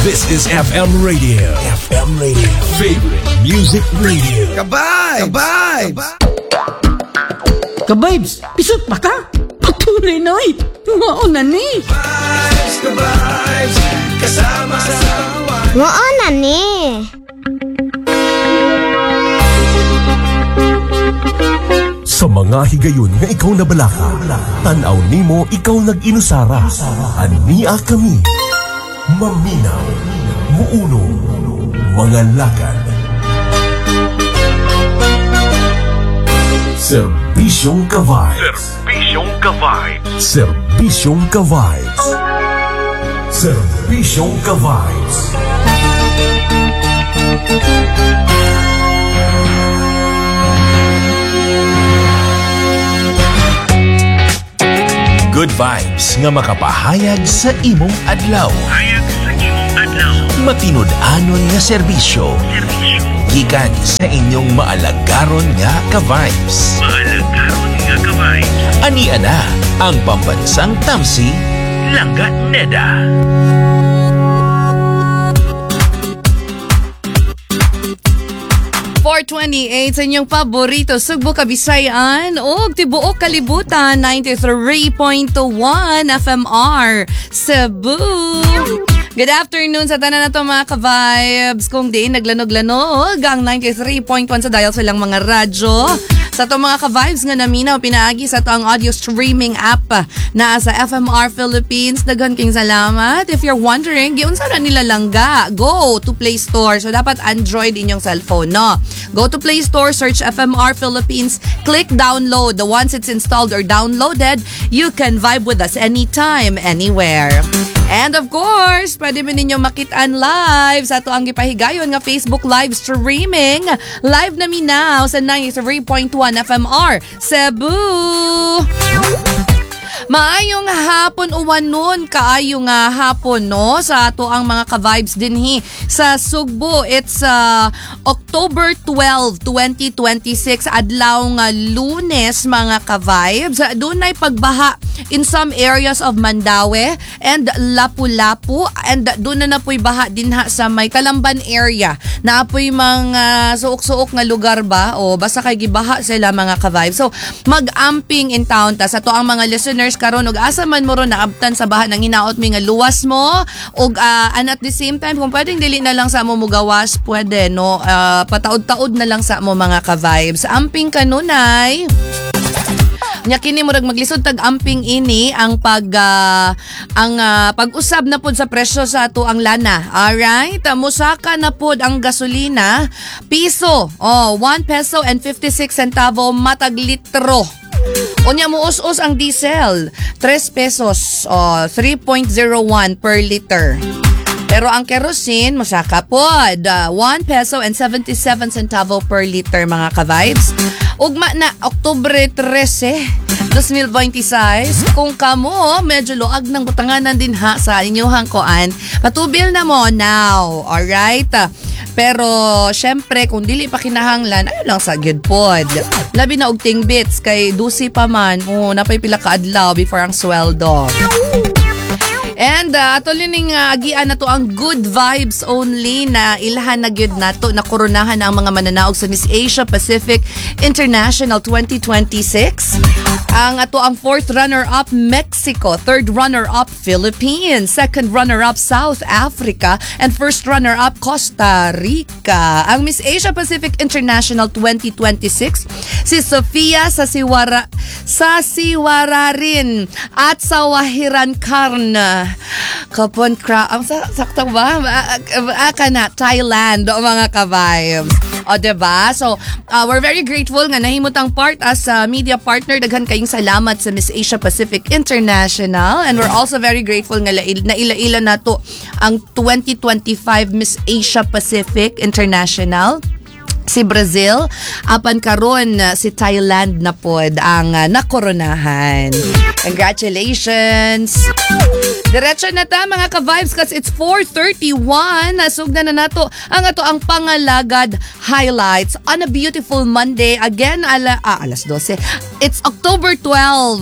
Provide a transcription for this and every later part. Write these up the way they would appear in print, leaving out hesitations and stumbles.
This is FM Radio. FM Radio. Favorite Music Radio. Kabay! Kabay! Kabibes, pisot pa ka? Patuloy na eh. Mauna ni. Vibes, kabibes, kasama sa Mauna ni. Sa mga higayon nga ikaw nabalaka, tanaw nimo ikaw nag-inusara. Ania kami, maminaw, muuno, mga lakad. Serbisyong ka-vibes. Serbisyong ka-vibes. Serbisyong ka-vibes. Serbisyong ka-vibes. Good vibes nga makapahayag sa imong adlaw. Matinud-anon nga serbisyo. Gikan sa inyong maalagaron nga ka-vibes. Ani ana ang pambansang tamsi, Langga Neda. .428 sa inyong paborito Sugbo Kabisayan o tibuok kalibutan 93.1 FMR Cebu. Good afternoon sa tanan na to mga ka-vibes. Kung di naglanog-lanog ang 93.1 sa dial sa lang mga radyo. Sa to mga ka-vibes nga naminaw pinaagi sa to ang audio streaming app na sa FMR Philippines. Daghan king salamat. If you're wondering, giunsa na nila langga? Go to Play Store. So dapat Android inyong cellphone, no? Go to Play Store, search FMR Philippines, click download. The once it's installed or downloaded, you can vibe with us anytime, anywhere. And of course, pwede mo ninyo makitaan live sa ato ang gipahigayon nga Facebook live streaming. Live na minaw sa 93.1 FMR Cebu. Maayong hapon uwanon, kaayong hapon no sa ato ang mga ka-vibes dinhi sa Sugbo. It's October 12, 2026, adlaw nga Lunes mga ka-vibes. Dunay pagbaha in some areas of Mandaue and Lapu-Lapu, and doon na po'y baha dinha sa may Kalamban area. Na po'y mga suok-suok nga lugar ba o basta kay gibaha sila mga ka-vibes. So mag-amping in town ta sa to ang mga listeners karon og asa man mo ron naabtan sa baha nang hinaot mi nga luwas mo og and at the same time kung pwedeng dili na lang sa mo mugawas pwede no pataod-taod na lang sa mo mga ka-vibes. Amping kanunay nya kini murag maglisod tag amping ini ang pag-usab na pod sa presyo sa ato ang lana. Alright, musaka na pod ang gasolina piso. 1 peso and 56 centavo matag litro. Unya mo us-us ang diesel 3 pesos 3.01 per liter. Pero ang kerosene, masaka pod, 1 peso and 77 centavo per liter mga ka-vibes. Ugma na, Oktubre 13, 2026. Kung kamo, medyo luag ng butanganan din ha sa inyong koan, patubil na mo now, alright? Pero, syempre, kung dili pa kinahanglan, ayun lang sa good pod. Labi na og ting bits, kay dusi pa man, napay pila ka adlaw before ang sweldo. And atuloy ning agian na to ang good vibes only na ilahan na gyud nato na koronahan ang mga mananaog sa Miss Asia Pacific International 2026. Ang ato ang 4th runner-up Mexico, 3rd runner-up Philippines, 2nd runner-up South Africa, and 1st runner-up Costa Rica. Ang Miss Asia Pacific International 2026 si Sofia Sasiwararin at Sawahiran Karna. Kapon ang sakto ba? Na Thailand o mga ka-vibes. O diba? So, we're very grateful nga nahimutang part as media partner. Daghan kayong salamat sa Miss Asia Pacific International. And we're also very grateful nga na ila-ila na to ang 2025 Miss Asia Pacific International. Si Brazil, apan karon si Thailand na pod ang nakoronahan. Congratulations! Diretso na ta mga ka-vibes kasi it's 4:31. Nasugna na nato ang pangalagad highlights on a beautiful Monday. Again, alas 12. It's October 12,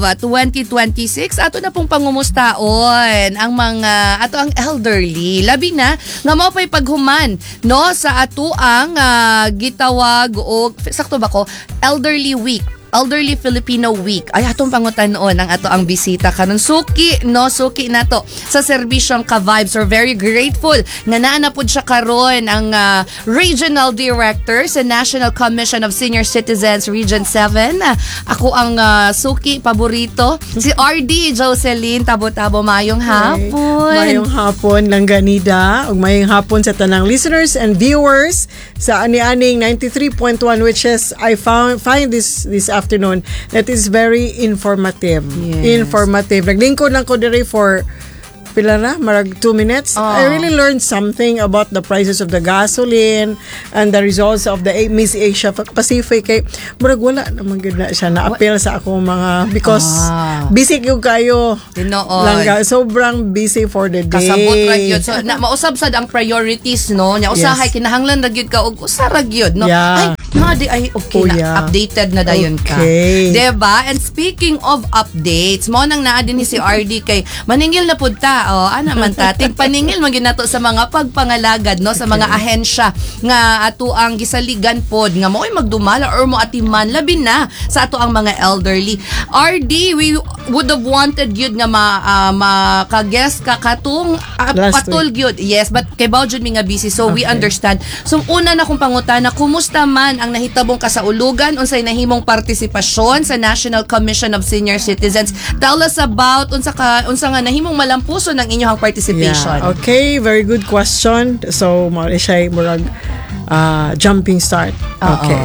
2026. Ato na pong pangumustaon ang mga ang elderly. Labi na nga mao pay paghuman no sa ato ang gitawag o sakto ba ko Elderly Week. Elderly Filipino Week. Ay, atong pangutanon ang ato ang bisita karon. Suki nato sa serbisyong ka-vibes. We're very grateful nga naa na pud siya karon ang Regional Director sa National Commission of Senior Citizens Region 7. Ako ang suki paborito, si RD Jocelyn Tabo-Tabo. Mayong hapon. Mayong hapon, Langganida. Ug mayong hapon sa tanang listeners and viewers sa ani-aning 93.1, which is I find this afternoon that is very informative. Yes. Informative. Naglingkod lang ko diri for pila na, marag 2 minutes. I really learned something about the prices of the gasoline and the results of the Miss Asia Pacific. Kay murag wala naman gud na siya na-appeal sa akong mga because busy yung kayo. Langga, sobrang busy for the day. Kasabot ra gyud. So mausab sad ang priorities no. Nya usahay kinahanglan ra gyud ka og usa ra gyud no. Yeah. Ay okay na updated na dayon ka. Diba? And speaking of updates, mo nang naa din ni si RD kay maningil na pud ta. Ana man ta tigpaningil man gyud nato sa mga pagpangalagad no sa mga ahensya nga ato ang gisaligan pod nga mo'y magdumala or mo atiman labi na sa ato ang mga elderly. RD, we would have wanted gyud nga maka-guest ka katong patul gyud. Yes, but kay baw jud mi nga busy so we understand. So una na kong pangutana, kumusta man ang nahitabong kasaulugan unsay nahimong partisipasyon sa National Commission of Senior Citizens? Tell us about unsa nga nahimong malampuson ng inyong participation. Yeah. Okay, very good question. So, mo siya murag jumping start. Okay.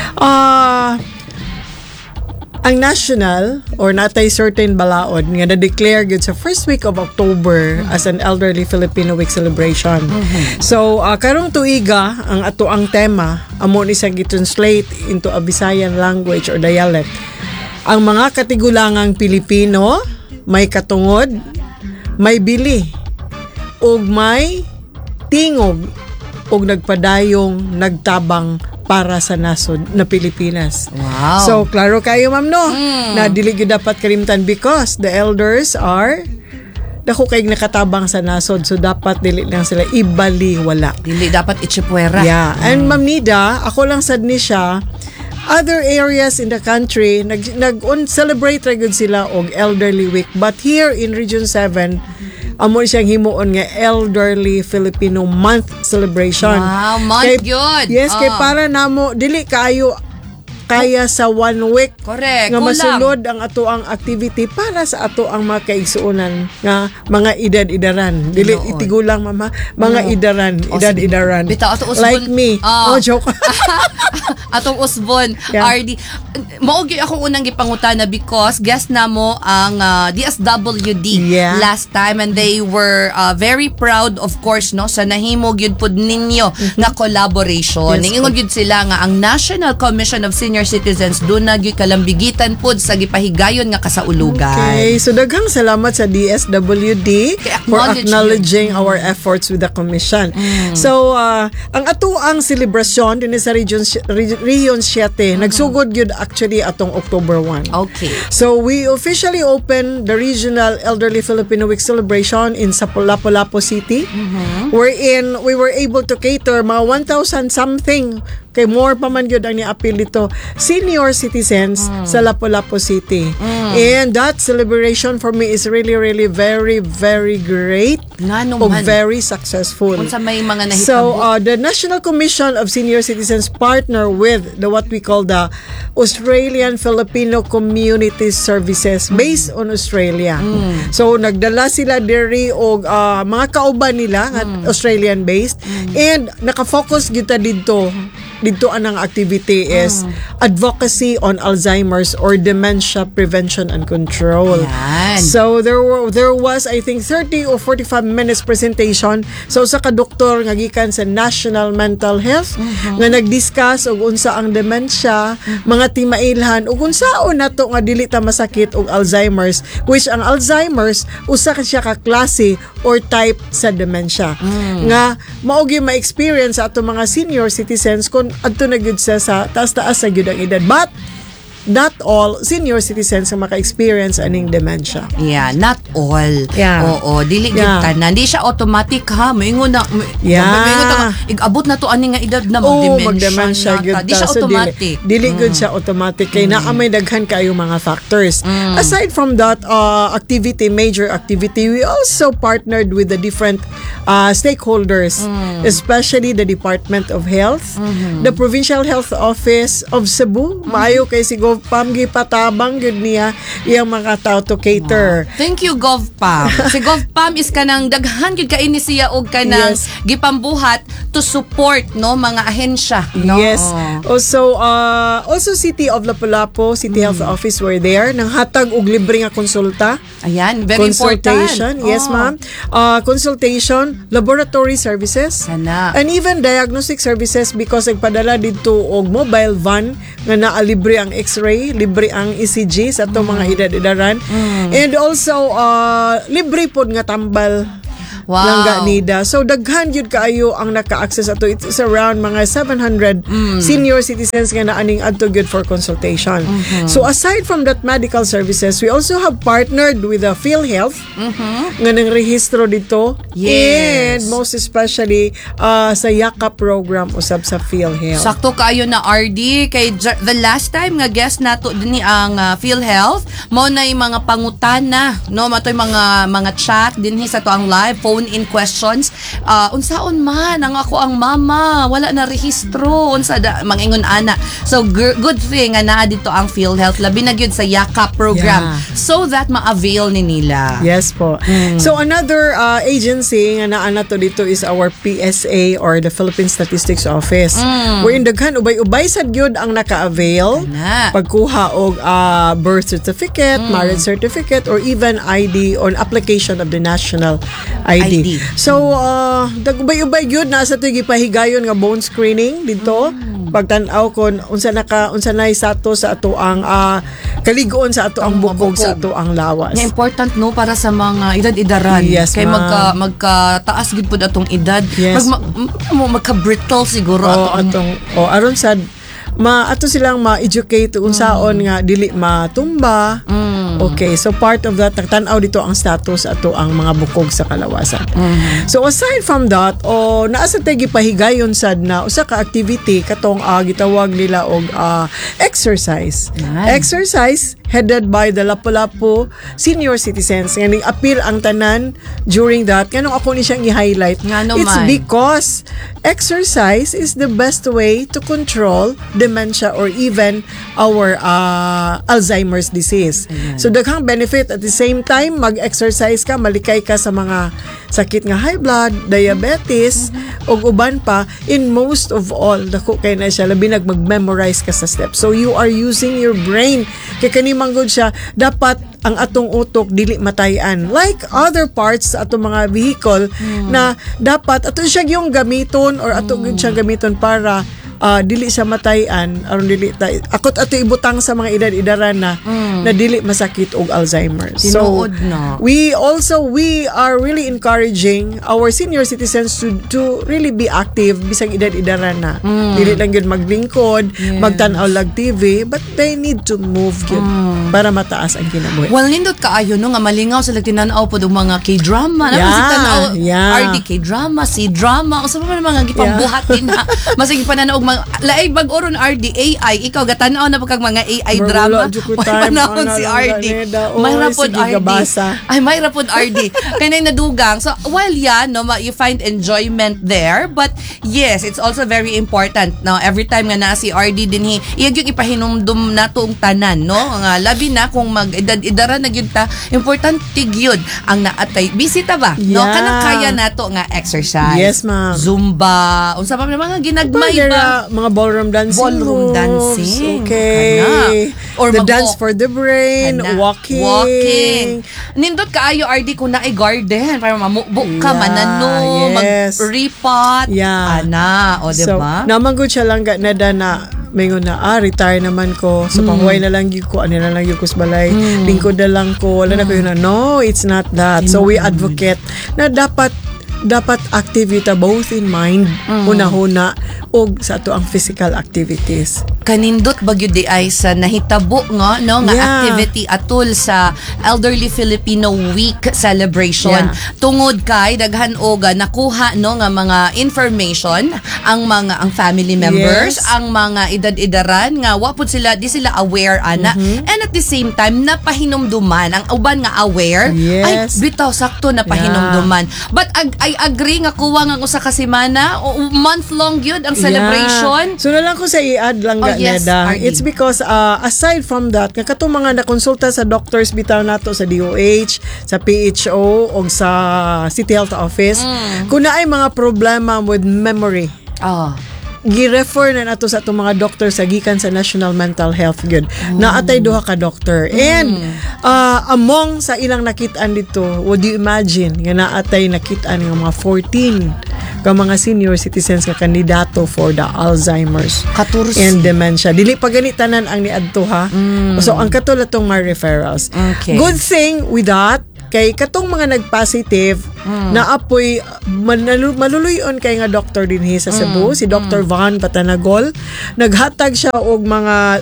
Ang national or natay certain balaod nga na-declare gyud sa first week of October as an Elderly Filipino Week celebration. So, karong tuiga ang ato ang tema amo ni sa gitranslate into a Visayan language or dialect. Ang mga katigulangang Pilipino may katungod, may bili, ug may tingog ug nagpadayong nagtabang para sa nasod na Pilipinas. Wow. So, klaro kayo ma'am no, na dili gyud dapat kalimtan because the elders are dako kay nakatabang sa nasod, so dapat dili lang sila ibaliwala. Dili dapat itsipwera. Yeah. And Ma'am Nida, ako lang sad ni siya, other areas in the country nag-celebrate ra gyud sila og Elderly Week, but here in Region 7 amo siyang himuon nga Elderly Filipino Month celebration. Wow, month yun. Yes, kay para namo dili kaya sa 1 week. Correct. Nga masulod ang ato ang activity para sa ato ang mga kaigsuonan nga mga edad-idaran. Dili itigulang mama, mga edad-idaran. Bitaw ato usbon. Like me. Joke. Atong usbon, RD. Maogi akong unang gipangutana because guest namo ang DSWD last time and they were very proud of course no sa nahimo gyud pud ninyo nga collaboration. Ningon gyud sila nga ang National Commission of Senior Citizens doon na gyud kalambigitan pud sa gipahigayon nga kasaulugan. Okay, so daghang salamat sa DSWD for acknowledging our efforts with the commission. So ang ato ang celebration din sa Region 7 nagsugod gyud actually atong October 1. Okay. So we officially opened the Regional Elderly Filipino Week celebration in Lapu-Lapu City, wherein we were able to cater mga 1,000 something kay more pa man gyud ang ni-appeal dito senior citizens sa Lapu-Lapu City. And that celebration for me is really very very great o very successful. Unsa may mga nahitabo? So the National Commission of Senior Citizens partner with the what we call the Australian Filipino Community Services based on Australia. So nagdala sila diri og mga kauban nila nga Australian based and naka-focus kita dito dito anang activity is advocacy on Alzheimer's or dementia prevention and control. Yan. So there was I think 30 or 45 minutes presentation so sa doktor nga gikan sa National Mental Health nga nagdiscuss og unsa ang dementia, mga timailhan ug unsaon nato nga dili ta masakit og Alzheimer's, which ang Alzheimer's usa ka siya ka klase or type sa dementia nga mao gyud ma-experience sa ato mga senior citizens kung adto na gyud sa taas-taas sa gyud ang edad, but not all senior citizens ang maka-experience aning dementia. Yeah, not all. Yeah. Oo, dili gyud Yeah. tanan. Di siya automatic ha. Moingon na Yeah. moingon ta igabot na to ani nga edad na magdementia mag-dementia gyud na ta. Di ta. siya So, automatic. Dili gyud siya automatic kay naa may daghan kayo mga factors. Aside from that major activity, we also partnered with the different stakeholders, especially the Department of Health, the Provincial Health Office of Cebu. Maayo kay si GovPam gipatabang gyud niya iyang mga tao to cater. Thank you, GovPam. Si GovPam is kanang daghan gyud ka ini siya og kanang Yes. gipambuhat to support no mga ahensya, no. Yes. Also City of Lapu-Lapu, City Health Office were there nang hatag og libre nga konsulta. Ayan, very Consultation, important. yes ma'am. Consultation, laboratory services, Sana. and even diagnostic services because nagpadala dito og mobile van nga naa libre ang X-ray, libre ang ECG sa atong mga edad-edaran. And also libre pod nga tambal Wow. langga nida. So daghan gyud kaayo ang naka-access ato. It's around mga 700 senior citizens nga naaning adto gyud for consultation. So aside from that medical services, we also have partnered with the PhilHealth nga nang rehistro dito. Yes. And most especially sa YAKA program usab sa PhilHealth. Sakto kaayo na RD kay the last time nga guest nato dinhi ang PhilHealth mo na yung mga pangutana no matoy mga chat dinhi sa to ang live phone in questions unsaon man ang ako ang mama wala na rehistro unsa mangingon ana so good thing nga naa dito ang PhilHealth labi na gyud sa YAKA program so that ma-avail ni nila. Yes po. So another agency nga naa nato dito is our PSA or the Philippine Statistics Office. Wherein daghan ubay-ubay sad gyud ang naka-avail Ana. pagkuha og birth certificate, marriage certificate or even ID on application of the national ID. So dagubay-ubay gyud na sa tuy gipahigayon nga bone screening dito pagtan-aw kon unsa nay status sa ato ang kaligoon sa ato ang bukog sa ato ang lawas. Nga important no para sa mga edad-edaran. Yes, kay ma'am. magkataas gid pud atong edad. Yes. Magka-brittle siguro aron sad ato silang ma-educate unsaon nga dili matumba. Okay, so part of that nagtan-aw dito ang status ato ang mga bukog sa kalawasan. So aside from that, naa sa tay gipahigayon sad na usa ka activity katong gitawag nila og exercise. Yan. Exercise headed by the Lapu-Lapu senior citizens nga ning-appeal ang tanan during that. Kanong ako ni siyang i-highlight. Nga It's naman. because exercise is the best way to control dementia or even our Alzheimer's disease. So daghang benefit at the same time mag-exercise ka, malikay ka sa mga sakit nga high blood, diabetes, ug uban pa. In most of all, dako kay na siya labi mag-memorize ka sa steps. So you are using your brain. Kay kani manggod siya dapat ang atong utok dili matayan like other parts sa atong mga vehicle na dapat ato siya yung gamiton or ato gyud siya gamiton para dili siya matayan aron dili akot ato ibutang sa mga edad-edaran na dili masakit og Alzheimer's. Tinuod na. We are really encouraging our senior citizens to really be active bisag edad-edaran na. Dili lang gyud maglingkod, magtan-aw lag TV, but they need to move gyud para mataas ang kinabuhi. Well, nindot kaayo no nga malingaw sila tinanaw po ng mga K-drama. Yeah, Si tanaw, yeah. RD K-drama, C-drama, o sa mga gipambuhat din ha. Masig pananaw og mga laig bag-oron RD, AI, ikaw gatanaw na pagkag mga AI drama. Wala, dyan ko time. Panahon si Ano, RD. Laneda. May Oy, rapod sige, RD. gabasa. Ay, may rapod RD. Kaya na nadugang. So, while yan, no, you find enjoyment there, but yes, it's also very important. Now, every time nga na si RD din iyag yung ipahinumdum na tuong tanan, no? Nga labi na kung mag-edad-edaran na gyud ta, importante gyud ang naatay. Bisita ba? No, Yeah. kanang kaya nato nga exercise. Yes, ma'am. Zumba, unsa pa mga ginagmay ba? mga ballroom dancing Ballroom moves. dancing. Okay. Kana. Or the mag-walk. dance for the brain, Kana. walking. Nindot kaayo RD kung naay garden para mamukbuk ka, Yeah, manano, yes. mag-repot. Yeah. Ana, o So, diba? naman good siya lang na mingon na, retire naman ko. So, pahuway na lang yun ko, ano na lang yun ko sa balay. Lingkod na lang ko. Wala na ko yun na, no, it's not that. So, we advocate na dapat activity both in mind, una-huna, o sa ato ang physical activities. Kanindot bagyo di ay sa nahitabo nga no nga Yeah. activity atul sa Elderly Filipino Week celebration. Yeah. Tungod kay daghan oga nakuha no nga mga information ang family members, Yes. ang mga edad-edaran nga wapod sila di sila aware ana. And at the same time napahinumduman ang uban nga aware. Yes. Ay bitaw sakto napahinumduman. But I agree nga kuwa nga usa ka semana o month long gyud ang celebration. Yeah. So na lang ko sa i-add lang yes, Neda. RD. It's because aside from that, nga katong mga nakonsulta sa doctors bitaw nato sa DOH, sa PHO o sa City Health Office, kung na ay mga problema with memory, gi-refer na nato sa itong mga doktor sa gikan sa National Mental Health Good. Naatay duha ka doktor. And among sa ilang nakitaan dito, would you imagine nga naatay nakitaan nga mga 14 ka mga senior citizens nga kandidato for the Alzheimer's Katursi. and dementia. Dili pa ganitanan ang niadto ha. So ang katulad tong mga referrals. Okay. Good thing with that kay katong mga nag-positive na apoy maluluyon kay nga doktor dinhi sa Cebu, si Dr. Van Patanagol, naghatag siya og mga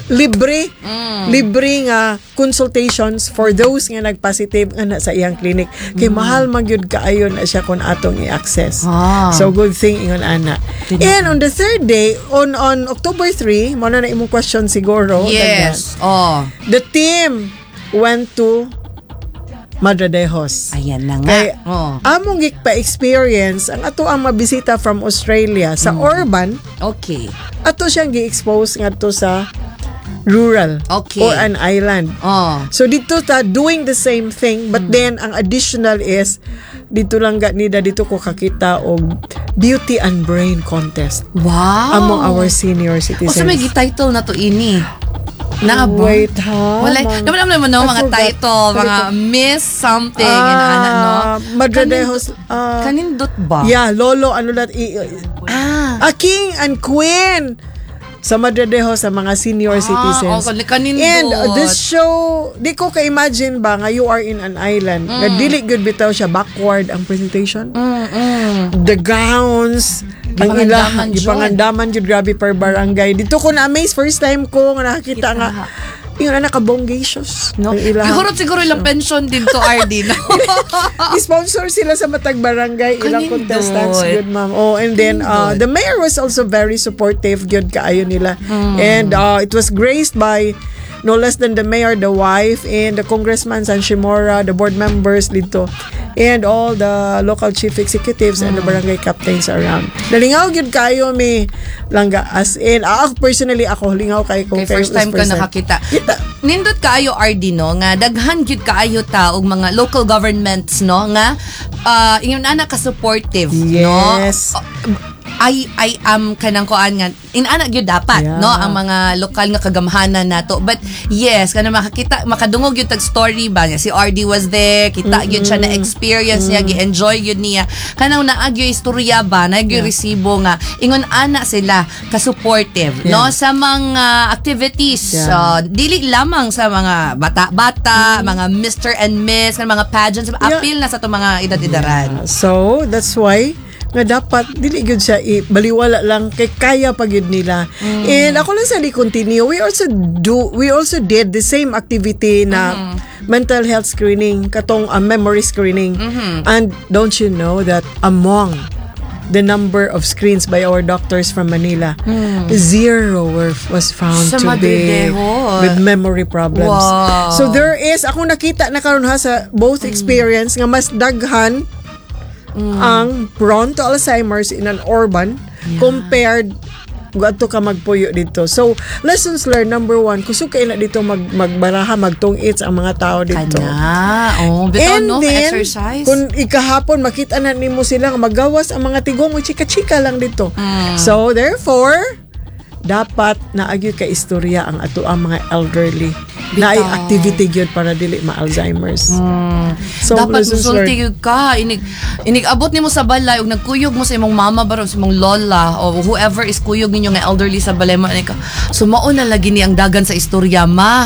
libre nga consultations for those nga nag-positive nga sa iyang clinic. Kay mahal magyud kaayo na siya kun atong i-access. So good thing ingon ana. And on the third day, on October 3, mo na imong question siguro. Yes. The team went to Madradejos. Ayan na nga. Kay among pa-experience ang ato ang mabisita from Australia sa urban, Okay. ato siyang gi-expose ngadto sa rural Okay. or an island. So dito ta doing the same thing but then ang additional is dito lang dito ko kakita og beauty and brain contest Wow. among our senior citizens. O sa may title na to ini. Naabo. Wait ha. Wala. Naman no, I mga forgot. title, mga Miss something, inaana, no? Madradejos. Kanindot ba? Yeah, Lolo, ano that? King and Queen sa Madradejos sa mga senior citizens. Kanindot. And this show, di ko ka-imagine ba nga you are in an island. Nga dili good bitaw siya backward ang presentation. The gowns, ang Gipangandaman ipangandaman jud grabe per barangay. Dito ko na-amaze first time ko nga nakakita nga yung nakabongacious. No? Siguro ilang pension din to RD, no? I-sponsor sila sa matag barangay ilang Kanindot. contestants good ma'am. And then the mayor was also very supportive good kaayo nila. And it was graced by no less than the mayor, the wife, and the congressman San Shimora, the board members dito, and all the local chief executives and the barangay captains around. Nalingaw gyud kayo mi langga as in personally ako lingaw kay ko Okay, first time ka nakakita. Nindot kaayo RD, no, nga daghan gyud kaayo ta og mga local governments, no, nga ingon ana ka supportive, Yes. no. I am kanang koan nga inana gyud dapat, Yeah. no, ang mga lokal nga kagamhanan nato. But yes, kana makadungog gyud tag story ba niya si RD was there, kita gyud siya na experience niya, gi-enjoy gyud niya. Kanang naagyo istorya ba, nagyo resibo nga ingon ana sila ka supportive, no, sa mga activities. Yeah. Dili lamang sa mga bata-bata, mga Mr. and Miss, mga pageants, appeal na sa to mga edad-edaran. So, that's why nga dapat dili gyud siya baliwala lang kay kaya pa gyud nila. And ako lang sa continue, we also did the same activity na mental health screening, katong memory screening. And don't you know that among the number of screens by our doctors from Manila, 0 was found Sa to be Madridejos. with memory problems. Wow. So there is, ako nakita na karon ha sa both experience nga mas daghan ang prone to Alzheimer's in an urban compared gato ka magpuyo dito. So, lessons learned, number 1, kusog kayo na dito magbaraha, magtungits ang mga tao dito. Bitaw, And no, then, exercise. kung ikahapon, makita na nimo sila magawas ang mga tigong, chika-chika lang dito. So, therefore, dapat naagyo ka istorya ang ato ang mga elderly. Bitaw. Na ay activity gyud para dili ma-Alzheimer's. So, Dapat lessons musulti learned. yun ka. Inig abot nimo sa balay ug nagkuyog mo sa imong mama baron sa imong lola o whoever is kuyog ninyo nga elderly sa balay mo ka. So mao na lagi ni ang dagan sa istorya ma.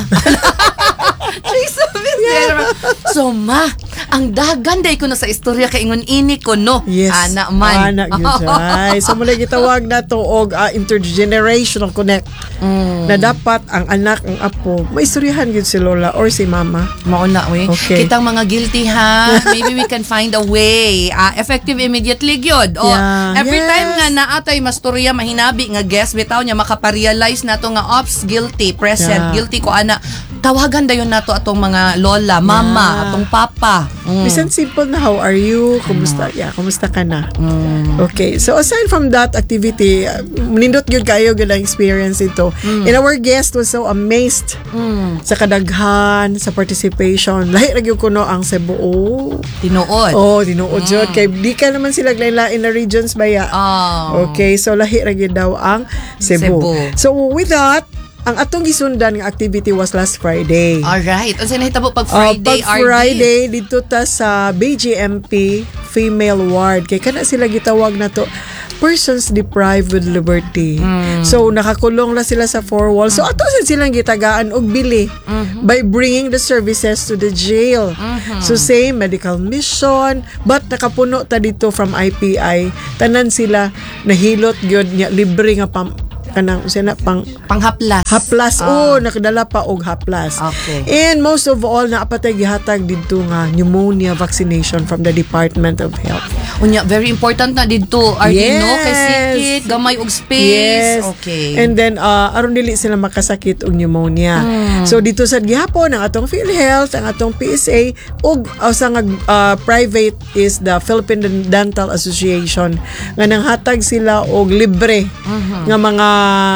So ma, ang dagan day ko na sa istorya kay ingon ini ko no. Yes. Ana man. Anak yun siya. So mula gitawag na to og intergenerational connect. Na dapat ang anak, ang apo, maistoryahan yun si lola or si mama. Mauna, we. Okay. Kitang mga guilty ha. Maybe we can find a way. Effective immediately gyud. Oh, Yeah. every Yes. time nga naatay mastorya mahinabi nga guest bitaw niya makaparealize nato nga ops guilty, present Yeah. guilty ko ana. Tawagan dayon nato atong mga lola, mama, atong papa. Bisan simple na, how are you? Kumusta? Yeah, kumusta ka na? Okay. So aside from that activity, nindot gyud kayo gyud ang experience ito. And our guest was so amazed sa kadaghan, sa participation. Lahi ra gyud kuno ang Cebu. Tinuod. Oh, tinuod jud kay di ka naman sila lain-lain na regions baya. Oh. Okay, so lahi ra gyud daw ang Cebu. Cebu. So with that, ang atong gisundan nga activity was last Friday. Alright. Unsa nahitabo pag Friday, Pag RD? Friday, dito ta sa BGMP Female Ward. Kaya kana sila gitawag na to persons deprived with liberty. So, nakakulong na sila sa four walls. So, ato silang gitagaan og bili by bringing the services to the jail. So, same medical mission, but nakapuno ta dito from IPI. Tanan sila nahilot gyud nya libre nga kanang Panghaplas. haplas. Nakadala pa og haplas. Okay. And most of all, naapatay gihatag dito nga pneumonia vaccination from the Department of Health. Unya, very important na dito. No? Kay sikit, gamay og space. Yes. Okay. And then, aron dili sila makasakit og pneumonia. So, dito sa gihapon, ang atong PhilHealth, ang atong PSA, ug sa nga private is the Philippine Dental Association. Nga nanghatag sila og libre nga mga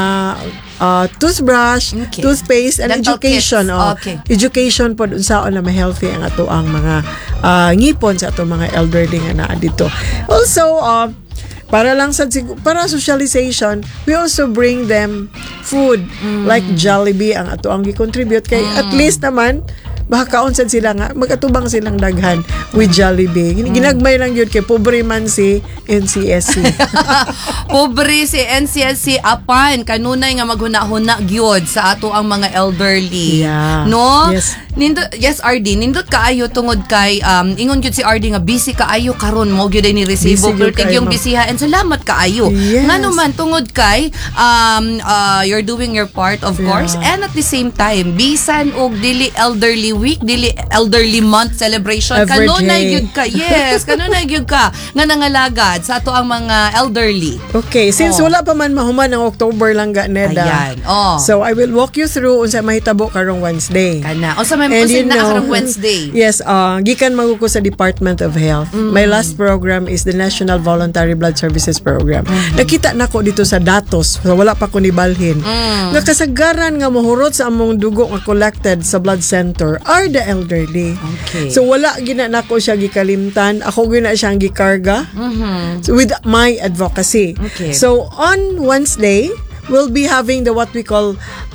toothbrush, Okay. toothpaste, and Dental education. kits. Okay. Education po unsaon na ma-healthy ang ato ang mga ngipon sa ato mga elderly nga naa dito. Also, para lang para socialization, we also bring them food like Jollibee ang ato ang gi-contribute kay at least naman baka kaunsan sila nga magatubang silang daghan with Jollibee. Ginagmay lang yun kay pobre man si NCSC. Pobre si NCSC apan kanunay nga maghuna-huna gyud sa ato ang mga elderly. Yeah. No? Yes. Yes, RD, nindot kaayo tungod kay ingon gyud si RD nga busy kaayo karon mo gyud ni resibo Busy pero gyud kaayo, yung ma'am. bisiha and salamat kaayo. Yes. Ngano man tungod kay you're doing your part of course and at the same time bisan og dili elderly week, dili elderly month celebration Every kanunay day. gyud ka. Yes, kanunay gyud ka nga nangalagad sa ato ang mga elderly. Okay, since wala pa man mahuman ang October lang ga Neda. Ayan. Oh. So I will walk you through unsa mahitabo karong Wednesday. Kana. O sa may And pusin you na know, karong Wednesday. Yes, gikan maguko sa Department of Health. My last program is the National Voluntary Blood Services Program. Nakita nako dito sa datos, so wala pa ko nibalhin. Nga kasagaran nga mohurot sa among dugo nga collected sa blood center are the elderly. Okay. So wala gina nako siya gikalimtan, ako gina siyang gikarga. So, with my advocacy. Okay. So on Wednesday, we'll be having the what we call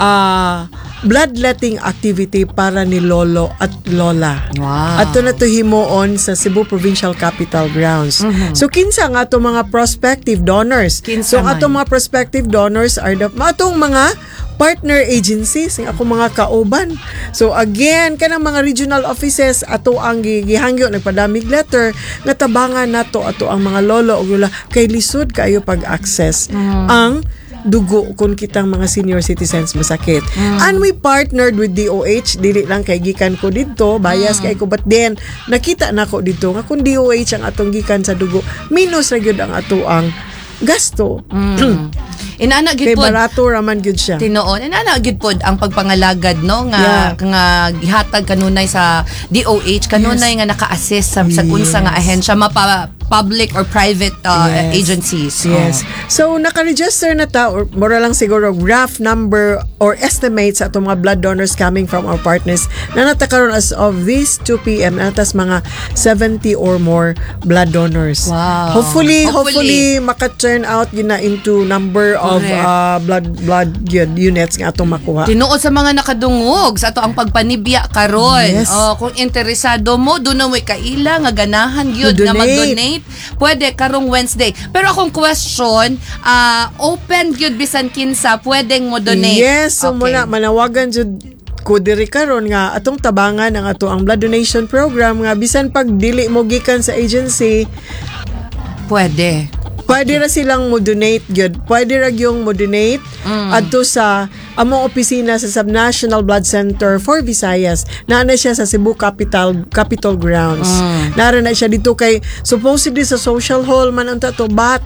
bloodletting activity para ni lolo at lola. Wow. Ato na to himuon sa Cebu Provincial Capital Grounds. So kinsa nga ato mga prospective donors. Kinsa So man. ato mga prospective donors are the atong mga partner agencies ng ako mga kauban. So again, kanang mga regional offices ato ang gihangyo nagpadamig letter nga tabangan nato ato ang mga lolo ug lola kay lisod kayo pag-access ang dugo kung kitang mga senior citizens masakit. And we partnered with DOH, dili lang kay gikan ko dito, bias kay ko, but then nakita nako dito nga kung DOH ang atong gikan sa dugo, minus ra gyud ang ato ang gasto. Inana Kay gid pod barato raman gyud siya. tinuon. Inana gid pod ang pagpangalagad no nga nga gihatag kanunay sa DOH kanunay nga naka-assist sa unsa nga ahensya public or private Yes. agencies. Yes. So, naka-register na ta, or mura lang siguro, rough number or estimates sa itong mga blood donors coming from our partners na natakaroon as of this 2 p.m. natas mga 70 or more blood donors. Wow. Hopefully maka-turn out yun na into number of blood units nga atong makuha. Tinuod sa mga nakadungog sa ato ang pagpanibya karon. Yes. Kung interesado mo, doon na mo'y kaila nga ganahan gyud nga Donate. mag-donate. Pwede karong Wednesday. Pero akong question, open gyud bisan kinsa pwedeng mo donate. Yes, so manawagan jud ko diri karon nga atong tabangan ang ato ang blood donation program nga bisan pag dili mo gikan sa agency, Pwede. pwede ra silang mo donate gyud. Pwede ra gyung mo donate adto sa among opisina sa Subnational Blood Center for Visayas. Naa na siya sa Cebu Capitol Grounds. Nara na siya dito kay supposedly sa social hall man ang tato, but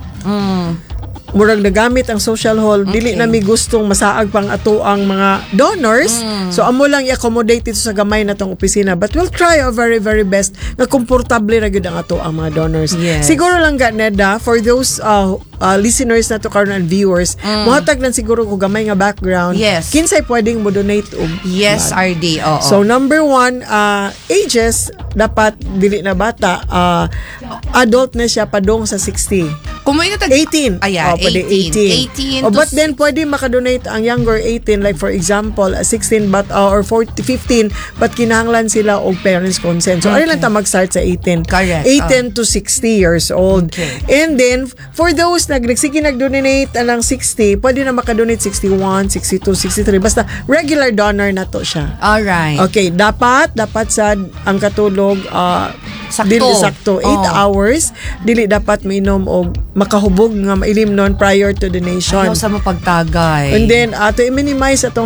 murag nagamit ang social hall, dili na mi gustong masaag pang ato ang mga donors. So amo lang i-accommodate ito sa gamay na tong opisina, but we'll try our very very best na komportable ra gyud ang ato ang mga donors. Yes. Siguro lang Neda, for those listeners na to karon and viewers, mohatag lang siguro ko gamay nga background. Yes. Kinsay pwedeng mo donate og Yes, blood. RD. Oo. So number 1, ages dapat dili na bata, adult na siya padong sa 60. Kung may natag 18. Ayan, Pwede 18 Oh, to but then pwede makadonate ang younger 18, like for example 16 but or 15, but kinahanglan sila og parents consent. So ano lang ta mag-start sa 18. Correct. 18 to 60 years old. Okay. And then for those nagsige nag-donate anang 60, pwede na makadonate 61, 62, 63, basta regular donor na to siya. Alright. Okay, dapat sa ang katulog Sakto. dili sakto 8 hours, dili dapat mainom og makahubog nga mailim non prior to donation. Ayaw sa mapagtagay. And then to minimize atong